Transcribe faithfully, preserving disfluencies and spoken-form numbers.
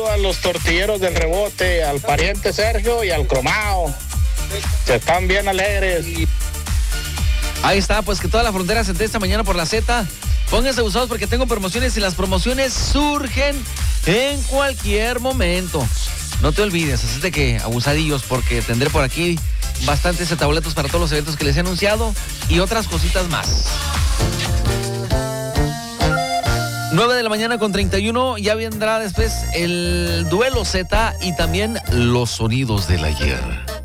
A los tortilleros del rebote, al pariente Sergio y al cromao. Se están bien alegres. Ahí está, pues que toda la frontera se entere esta mañana por la Z. Pónganse abusados porque tengo promociones y las promociones surgen en cualquier momento. No te olvides, así de que abusadillos porque tendré por aquí bastantes tabletos para todos los eventos que les he anunciado y otras cositas más. nueve de la mañana con treinta y uno, ya vendrá después el duelo Z y también los sonidos del ayer.